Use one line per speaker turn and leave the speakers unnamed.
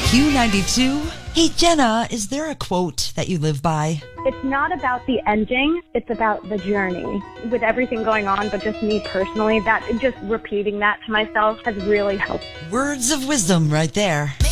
Q92. Hey, Jenna, is there a quote that you live by?
It's not about the ending, it's about the journey. With everything going on, but just me personally, that just repeating that to myself has really helped.
Words of wisdom right there.